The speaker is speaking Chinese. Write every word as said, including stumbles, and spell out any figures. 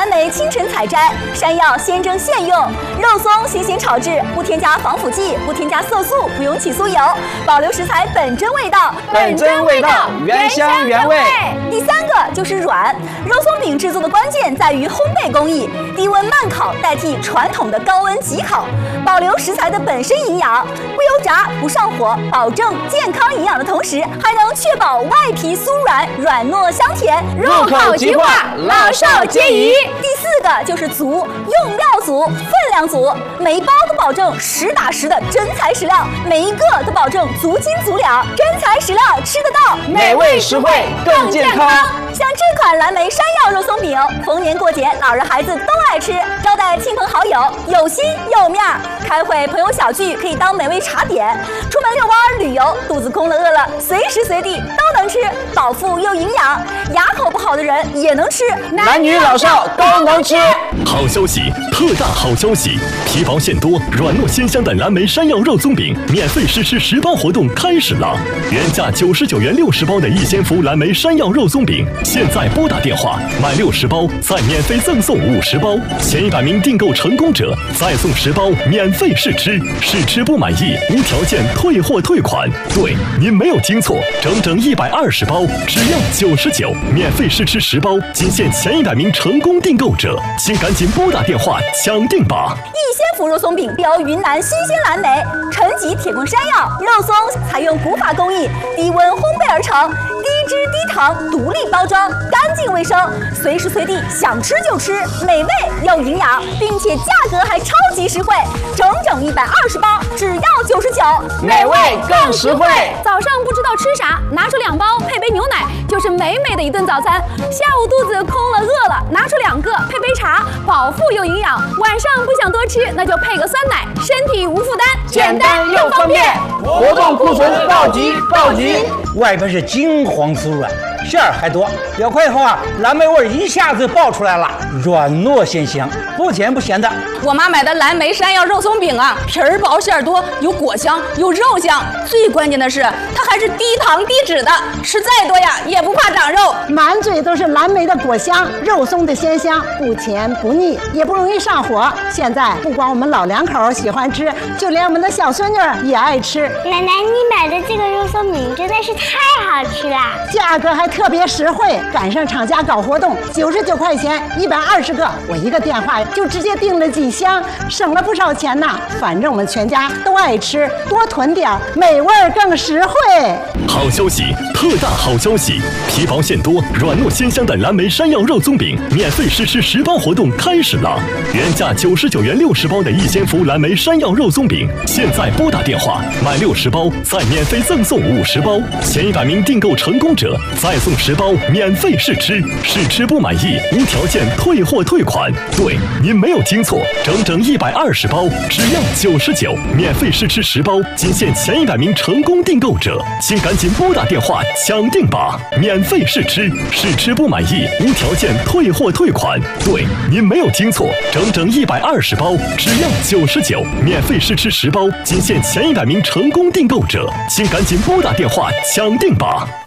蓝莓清晨采摘，山药现蒸现用，肉松新鲜炒制，不添加防腐剂，不添加色素，不用起酥油，保留食材本真味道， 本真味道，原香原味。 第三个就是软，肉松饼制作的关键在于烘焙工艺，低温慢烤代替传统的高温急烤，保留食材的本身营养，不油炸，不上火，保证健康营养的同时，还能确保外皮酥软，软糯香甜， 入口即化，老少皆宜。 第四个就是足，用料足，分量足，每一包都保证实打实的真材实料，每一个都保证足斤足两，真材实料吃得到， 美味实惠更健康。 像这款蓝莓山药肉松饼，逢年过节老人孩子都爱吃，招待亲朋好友有心有面儿，开会朋友小聚可以当美味茶点，出门遛弯旅游肚子空了饿了，随时随地都能吃，饱腹又营养，牙口不好的人也能吃， 男女老少都能吃。 好消息，特大好消息！皮薄馅多、软糯鲜香的蓝莓山药肉松饼免费试吃十包活动开始了！原价九十九元六十包的一鲜福蓝莓山药肉松饼，现在拨打电话买六十包，再免费赠送五十包，前一百名订购成功者再送十包免费试吃，试吃不满意无条件退货退款。对，您没有听错，整整一百二十包，只要九十九，免费试吃十包，仅限前一百名成功订购者，请赶紧拨打电话抢订吧！ 一鲜福肉松饼标云南新鲜蓝莓、陈吉铁棍山药肉松，采用古法工艺，低温烘焙而成，低脂低糖，独立包装，干净卫生，随时随地想吃就吃，美味又营养，并且价格还超级实惠，整整一百二十包，只要九十九， 美味更实惠。 早上不知道吃啥，拿出两包配杯牛奶，就是美美的一顿早餐。下午肚子空了饿了，拿出两个配杯茶，饱腹又营养。晚上不想多吃，那就配个酸奶，身体无负担， 简单又方便。活动库存告急告急！ 外边是金黄酥软，馅儿还多，咬块以后啊，蓝莓味一下子爆出来了，软糯鲜香，不甜不咸的。 我妈买的蓝莓山药肉松饼啊，皮儿薄馅儿多，有果香，有肉香，最关键的是它还是低糖低脂的，吃再多呀也不怕长肉。 满嘴都是蓝莓的果香，肉松的鲜香，不甜不腻，也不容易上火。现在不光我们老两口喜欢吃，就连我们的小孙女也爱吃。 奶奶，你买的这个肉松饼真的是太好吃了， 价格还特别实惠，赶上厂家搞活动，九十九块钱一百二十个，我一个电话就直接订了几箱，省了不少钱呢。反正我们全家都爱吃，多囤点，美味更实惠。 好消息，特大好消息！皮薄馅多、软糯鲜香的蓝莓山药肉松饼免费试吃十包活动开始了！原价九十九元六十包的一鲜福蓝莓山药肉松饼，现在拨打电话买六十包，再免费赠送五十包，前一百名订购成功者再送十包免费试吃，试吃不满意无条件退货退款。对，您没有听错，整整一百二十包，只要九十九，免费试吃十包，仅限前一百名成功订购者，请赶紧拨打电话抢订吧！免费试吃，试吃不满意无条件退货退款。对，您没有听错，整整一百二十包，只要九十九，免费试吃十包，仅限前一百名成功订购者，请赶紧拨打电话抢订吧！